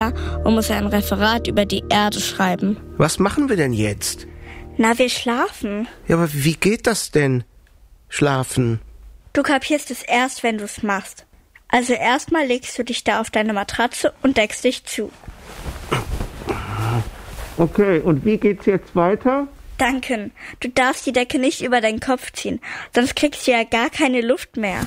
Zimmer und muss ein Referat über die Erde schreiben. Was machen wir denn jetzt? Na, wir schlafen. Ja, aber wie geht das denn? Schlafen? Du kapierst es erst, wenn du es machst. Also erstmal legst du dich da auf deine Matratze und deckst dich zu. Okay, und wie geht's jetzt weiter? Duncan, du darfst die Decke nicht über deinen Kopf ziehen, sonst kriegst du ja gar keine Luft mehr.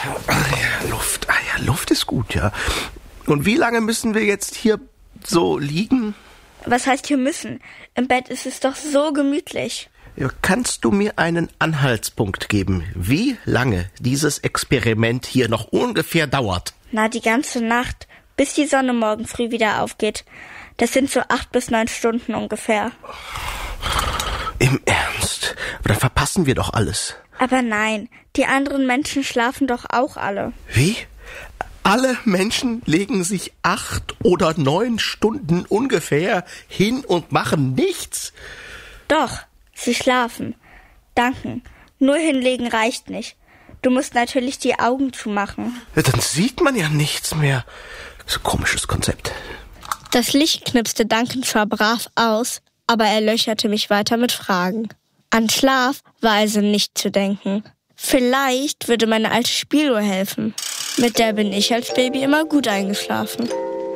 Luft ist gut, ja. Und wie lange müssen wir jetzt hier so liegen? Was heißt hier müssen? Im Bett ist es doch so gemütlich. Ja, kannst du mir einen Anhaltspunkt geben, wie lange dieses Experiment hier noch ungefähr dauert? Na, die ganze Nacht, bis die Sonne morgen früh wieder aufgeht. Das sind so 8 bis 9 Stunden ungefähr. Im Ernst? Aber dann verpassen wir doch alles. Aber nein, die anderen Menschen schlafen doch auch alle. Wie? Alle Menschen legen sich 8 oder 9 Stunden ungefähr hin und machen nichts? Doch, sie schlafen. Duncan, nur hinlegen reicht nicht. Du musst natürlich die Augen zumachen. Ja, dann sieht man ja nichts mehr. So ein komisches Konzept. Das Licht knipste Duncan zwar brav aus, aber er löcherte mich weiter mit Fragen. An Schlaf war also nicht zu denken. Vielleicht würde meine alte Spieluhr helfen. Mit der bin ich als Baby immer gut eingeschlafen.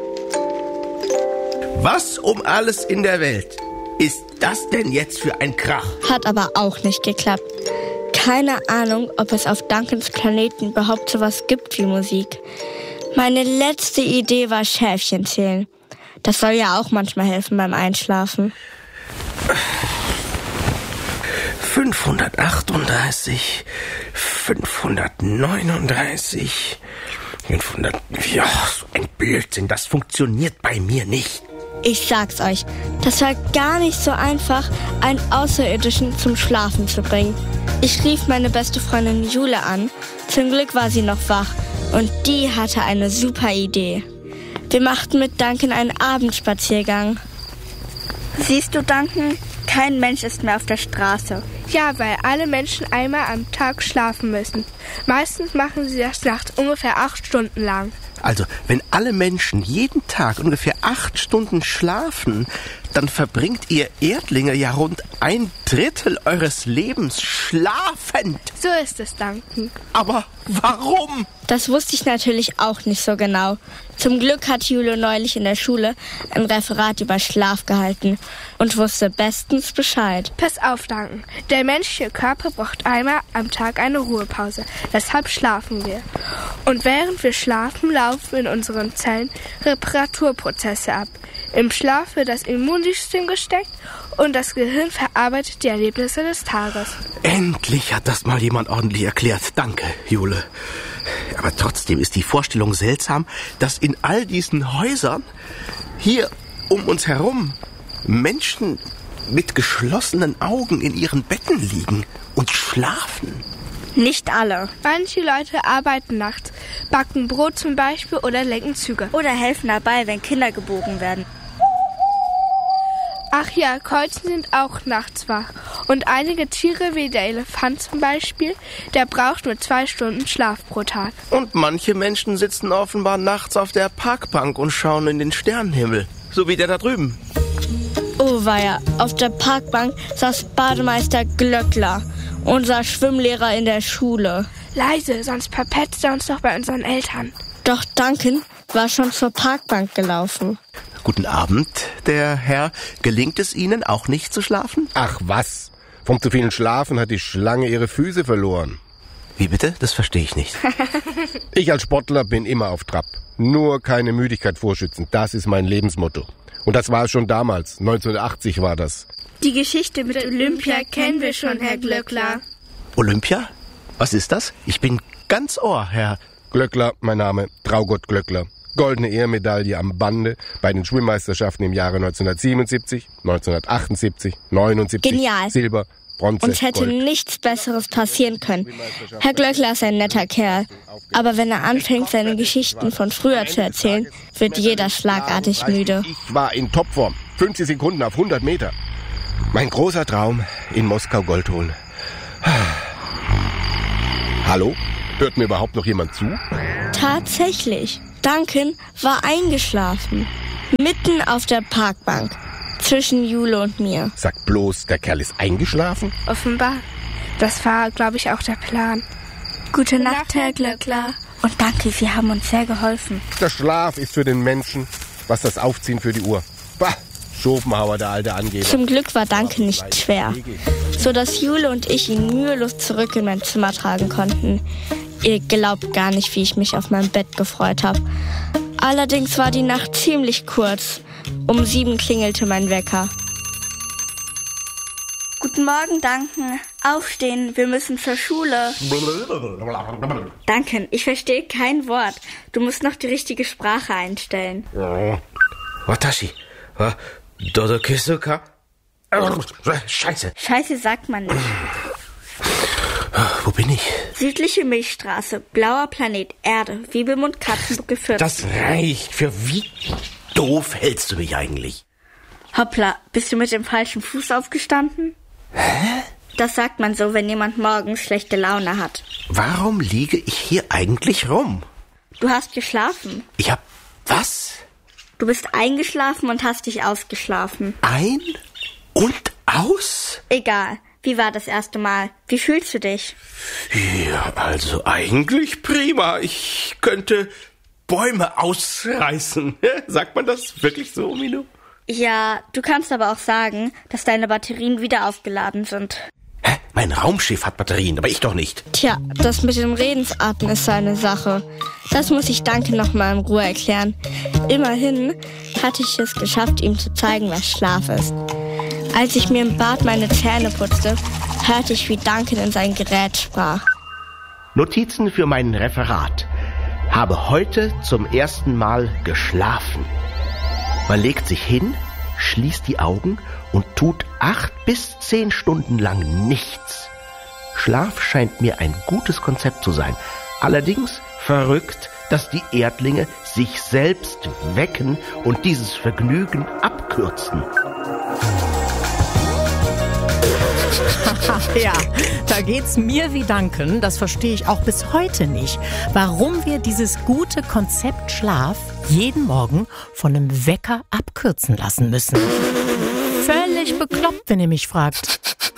Was um alles in der Welt ist das denn jetzt für ein Krach? Hat aber auch nicht geklappt. Keine Ahnung, ob es auf Duncans Planeten überhaupt sowas gibt wie Musik. Meine letzte Idee war Schäfchen zählen. Das soll ja auch manchmal helfen beim Einschlafen. 538, 539, 500... Ja, so ein Blödsinn, das funktioniert bei mir nicht. Ich sag's euch, das war gar nicht so einfach, einen Außerirdischen zum Schlafen zu bringen. Ich rief meine beste Freundin Jule an. Zum Glück war sie noch wach und die hatte eine super Idee. Wir machten mit Duncan einen Abendspaziergang. Siehst du, Duncan? Kein Mensch ist mehr auf der Straße. Ja, weil alle Menschen einmal am Tag schlafen müssen. Meistens machen sie das nachts ungefähr 8 Stunden lang. Also, wenn alle Menschen jeden Tag ungefähr 8 Stunden schlafen, dann verbringt ihr Erdlinge ja rund 1/3 eures Lebens schlafend. So ist es, Duncan. Aber warum? Das wusste ich natürlich auch nicht so genau. Zum Glück hat Jule neulich in der Schule ein Referat über Schlaf gehalten und wusste bestens Bescheid. Pass auf, Duncan. Der menschliche Körper braucht einmal am Tag eine Ruhepause. Deshalb schlafen wir. Und während wir schlafen, laufen in unseren Zellen Reparaturprozesse ab. Im Schlaf wird das Immunsystem gesteckt und das Gehirn verarbeitet die Erlebnisse des Tages. Endlich hat das mal jemand ordentlich erklärt. Danke, Jule. Aber trotzdem ist die Vorstellung seltsam, dass in all diesen Häusern hier um uns herum Menschen mit geschlossenen Augen in ihren Betten liegen und schlafen. Nicht alle. Manche Leute arbeiten nachts, backen Brot zum Beispiel oder lenken Züge. Oder helfen dabei, wenn Kinder gebogen werden. Ach ja, Käuzen sind auch nachts wach. Und einige Tiere, wie der Elefant zum Beispiel, der braucht nur 2 Stunden Schlaf pro Tag. Und manche Menschen sitzen offenbar nachts auf der Parkbank und schauen in den Sternenhimmel. So wie der da drüben. Oh weia, auf der Parkbank saß Bademeister Glöckler, unser Schwimmlehrer in der Schule. Leise, sonst verpetzt er uns doch bei unseren Eltern. Doch Duncan war schon zur Parkbank gelaufen. Guten Abend, der Herr. Gelingt es Ihnen auch nicht zu schlafen? Ach was, vom zu vielen Schlafen hat die Schlange ihre Füße verloren. Wie bitte? Das verstehe ich nicht. Ich als Sportler bin immer auf Trab. Nur keine Müdigkeit vorschützen, das ist mein Lebensmotto. Und das war es schon damals, 1980 war das. Die Geschichte mit Olympia kennen wir schon, Herr Glöckler. Olympia? Was ist das? Ich bin ganz Ohr, Herr. Glöckler, mein Name, Traugott Glöckler. Goldene Ehrmedaille am Bande bei den Schwimmmeisterschaften im Jahre 1977, 1978, 79, Genial. Silber, Bronze, Uns hätte Gold. nichts Besseres passieren können. Herr Glöckler ist ein netter Kerl. Aber wenn er anfängt, seine Geschichten von früher zu erzählen, wird jeder schlagartig müde. Ich war in Topform, 50 Sekunden auf 100 Meter. Mein großer Traum, in Moskau Gold holen. Hallo? Hört mir überhaupt noch jemand zu? Tatsächlich. Duncan war eingeschlafen. Mitten auf der Parkbank. Zwischen Jule und mir. Sag bloß, der Kerl ist eingeschlafen? Offenbar. Das war, glaube ich, auch der Plan. Gute Nacht, Herr Glöckler. Und danke, Sie haben uns sehr geholfen. Der Schlaf ist für den Menschen, was das Aufziehen für die Uhr. Bah, Schopenhauer, der alte Angeber. Zum Glück war Duncan nicht schwer, so dass Jule und ich ihn mühelos zurück in mein Zimmer tragen konnten. Ihr glaubt gar nicht, wie ich mich auf meinem Bett gefreut habe. Allerdings war die Nacht ziemlich kurz. Um 7 klingelte mein Wecker. Guten Morgen, Duncan. Aufstehen, wir müssen zur Schule. Duncan, ich verstehe kein Wort. Du musst noch die richtige Sprache einstellen. Watashi, Dodokesuka? Scheiße. Scheiße sagt man nicht. Wo bin ich? Südliche Milchstraße, blauer Planet, Erde, Wiebelmund, Katzenbuckel 40. Das reicht. Für wie doof hältst du mich eigentlich? Hoppla, bist du mit dem falschen Fuß aufgestanden? Hä? Das sagt man so, wenn jemand morgens schlechte Laune hat. Warum liege ich hier eigentlich rum? Du hast geschlafen. Ich hab... Was? Du bist eingeschlafen und hast dich ausgeschlafen. Ein und aus? Egal. Wie war das erste Mal? Wie fühlst du dich? Ja, also eigentlich prima. Ich könnte Bäume ausreißen. Sagt man das wirklich so, Mino? Ja, du kannst aber auch sagen, dass deine Batterien wieder aufgeladen sind. Hä? Mein Raumschiff hat Batterien, aber ich doch nicht. Tja, das mit den Redensarten ist seine Sache. Das muss ich Duncan noch mal in Ruhe erklären. Immerhin hatte ich es geschafft, ihm zu zeigen, was Schlaf ist. Als ich mir im Bad meine Zähne putzte, hörte ich, wie Duncan in sein Gerät sprach. Notizen für mein Referat. Habe heute zum ersten Mal geschlafen. Man legt sich hin, schließt die Augen und tut 8 bis 10 Stunden lang nichts. Schlaf scheint mir ein gutes Konzept zu sein. Allerdings verrückt, dass die Erdlinge sich selbst wecken und dieses Vergnügen abkürzen. Ja, da geht's mir wie Duncan. Das verstehe ich auch bis heute nicht. Warum wir dieses gute Konzept Schlaf jeden Morgen von einem Wecker abkürzen lassen müssen. Völlig bekloppt, wenn ihr mich fragt.